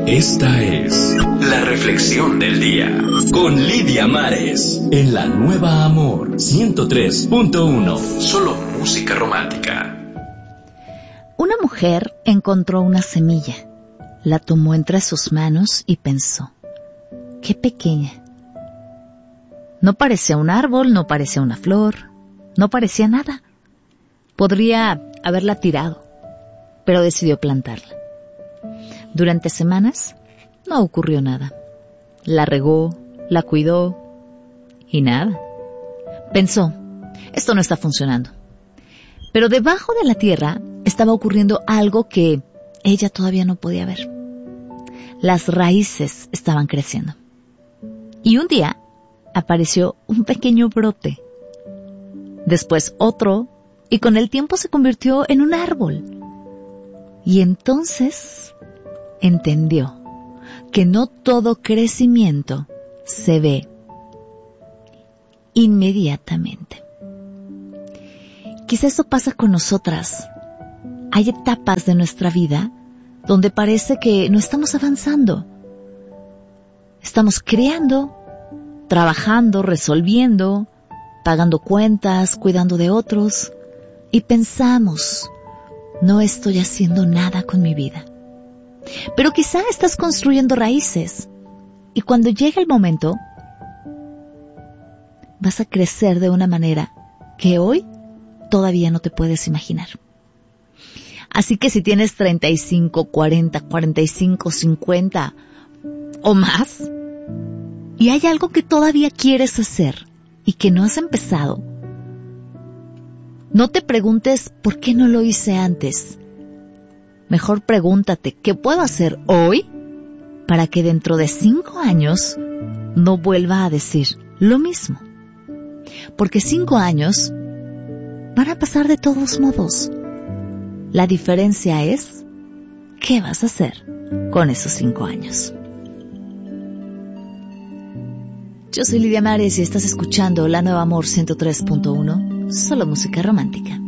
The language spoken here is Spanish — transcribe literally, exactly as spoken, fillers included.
Esta es la reflexión del día con Lidia Mares en La Nueva Amor ciento tres punto uno. Solo música romántica. Una mujer encontró una semilla, la tomó entre sus manos y pensó: ¡qué pequeña! No parecía un árbol, no parecía una flor, no parecía nada. Podría haberla tirado, pero decidió plantarla. Durante semanas no ocurrió nada. La regó, la cuidó y nada. Pensó: esto no está funcionando. Pero debajo de la tierra estaba ocurriendo algo que ella todavía no podía ver. Las raíces estaban creciendo. Y un día apareció un pequeño brote. Después otro, y con el tiempo se convirtió en un árbol. Y entonces entendió que no todo crecimiento se ve inmediatamente. Quizá eso pasa con nosotras. Hay etapas de nuestra vida donde parece que no estamos avanzando. Estamos creando, trabajando, resolviendo, pagando cuentas, cuidando de otros, y pensamos: no estoy haciendo nada con mi vida. Pero quizá estás construyendo raíces, y cuando llegue el momento, vas a crecer de una manera que hoy todavía no te puedes imaginar. Así que si tienes treinta y cinco, cuarenta, cuarenta y cinco, cincuenta o más, y hay algo que todavía quieres hacer y que no has empezado, no te preguntes ¿por qué no lo hice antes? Mejor pregúntate: ¿qué puedo hacer hoy para que dentro de cinco años no vuelva a decir lo mismo? Porque cinco años van a pasar de todos modos. La diferencia es ¿qué vas a hacer con esos cinco años? Yo soy Lidia Mares y estás escuchando La Nueva Amor ciento tres punto uno, solo música romántica.